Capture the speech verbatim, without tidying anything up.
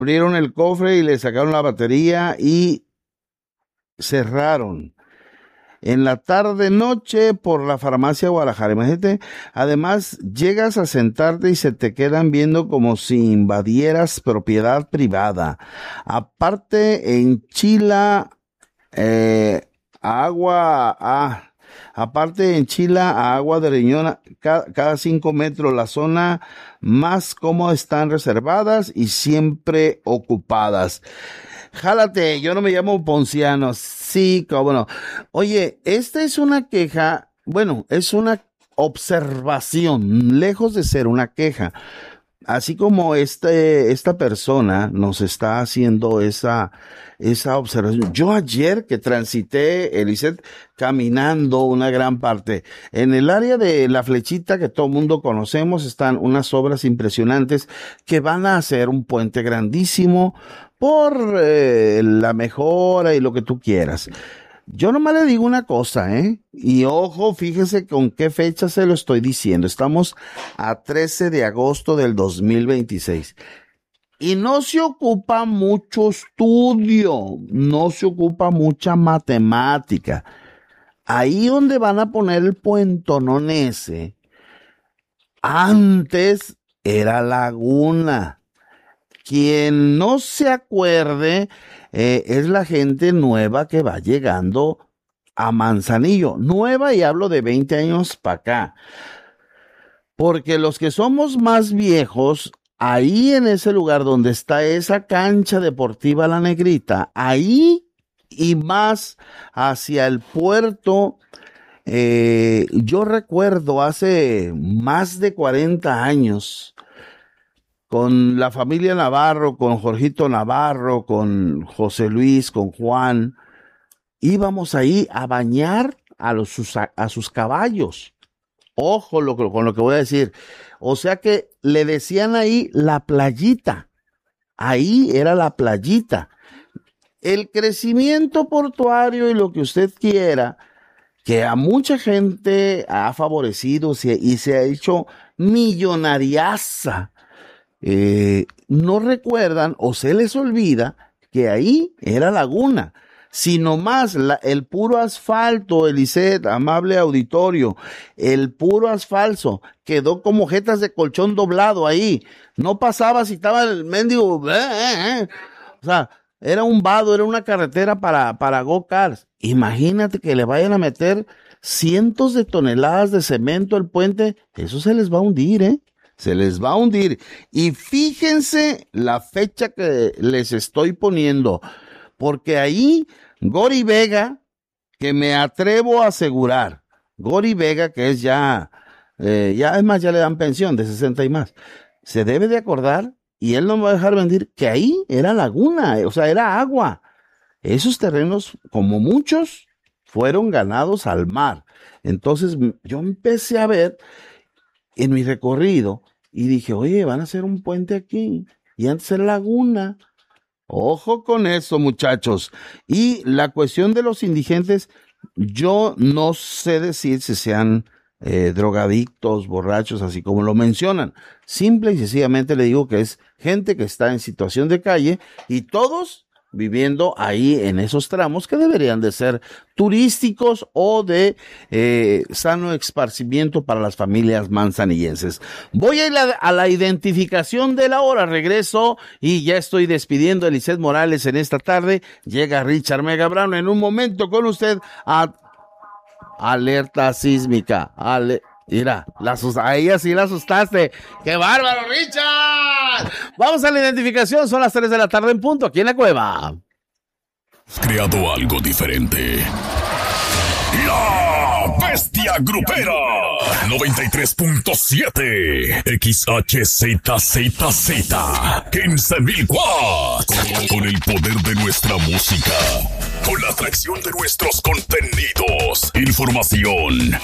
abrieron el cofre y le sacaron la batería y cerraron. En la tarde noche por la farmacia Guadalajara. Imagínate, además llegas a sentarte y se te quedan viendo como si invadieras propiedad privada. Aparte enchila eh, agua, ah, aparte enchila a agua de riñón cada, cada cinco metros. La zona más cómoda están reservadas y siempre ocupadas. Jálate, yo no me llamo Ponciano. Sí, cómo no. Oye, esta es una queja, bueno, es una observación, lejos de ser una queja. Así como este, esta persona nos está haciendo esa, esa observación. Yo ayer que transité, Eliseth, caminando una gran parte, en el área de La Flechita, que todo el mundo conocemos, están unas obras impresionantes que van a hacer un puente grandísimo por eh, la mejora y lo que tú quieras. Yo nomás le digo una cosa, ¿eh? Y ojo, fíjese con qué fecha se lo estoy diciendo. Estamos a trece de agosto del dos mil veintiséis. Y no se ocupa mucho estudio, no se ocupa mucha matemática. Ahí donde van a poner el puentonón ese, antes era laguna. Quien no se acuerde eh, es la gente nueva que va llegando a Manzanillo. Nueva, y hablo de veinte años para acá. Porque los que somos más viejos, ahí en ese lugar donde está esa cancha deportiva La Negrita, ahí y más hacia el puerto, eh, yo recuerdo hace más de cuarenta años, con la familia Navarro, con Jorgito Navarro, con José Luis, con Juan, íbamos ahí a bañar a, los, a sus caballos. Ojo lo, con lo que voy a decir. O sea que le decían ahí la playita. Ahí era la playita. El crecimiento portuario y lo que usted quiera, que a mucha gente ha favorecido y se ha hecho millonariaza. Eh, no recuerdan o se les olvida que ahí era laguna, sino más la, el puro asfalto, Eliseth, amable auditorio, el puro asfalto quedó como jetas de colchón doblado ahí, no pasaba si estaba el mendigo, eh, eh, eh. O sea, era un vado, era una carretera para, para go-karts. Imagínate que le vayan a meter cientos de toneladas de cemento al puente, eso se les va a hundir, eh Se les va a hundir. Y fíjense la fecha que les estoy poniendo. Porque ahí, Gori Vega, que me atrevo a asegurar, Gori Vega, que es ya, eh, ya es más, ya le dan pensión de sesenta y más, se debe de acordar, y él no me va a dejar mentir, que ahí era laguna, o sea, era agua. Esos terrenos, como muchos, fueron ganados al mar. Entonces, yo empecé a ver en mi recorrido, y dije, oye, van a hacer un puente aquí, y antes era laguna. Ojo con eso, muchachos. Y la cuestión de los indigentes, yo no sé decir si sean eh, drogadictos, borrachos, así como lo mencionan. Simple y sencillamente le digo que es gente que está en situación de calle, y todos viviendo ahí en esos tramos que deberían de ser turísticos o de eh, sano esparcimiento para las familias manzanillenses. Voy a ir a, a la identificación de la hora, regreso y ya estoy despidiendo a Eliseth Morales en esta tarde. Llega Richard Mega Brown en un momento con usted a Alerta Sísmica. Ale Mira, la a ella sí la asustaste. ¡Qué bárbaro, Richard! Vamos a la identificación, son las tres de la tarde en punto, aquí en la cueva. Has creado algo diferente. La Bestia Grupera noventa y tres punto siete X H Z Z Z quince mil watts. Con el poder de nuestra música, con la atracción de nuestros contenidos, información,